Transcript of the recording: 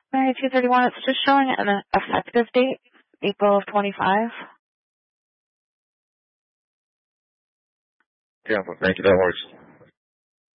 Alright, 231, it's just showing an effective date, April of 25. Yeah, well, thank you, that works.